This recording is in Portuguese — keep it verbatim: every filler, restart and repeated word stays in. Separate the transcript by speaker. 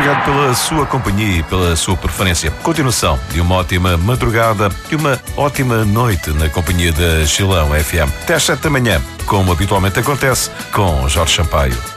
Speaker 1: obrigado pela sua companhia e pela sua preferência. Continuação de uma ótima madrugada e uma ótima noite na companhia da Chilão F M. Até às sete da manhã, como habitualmente acontece, com Jorge Sampaio.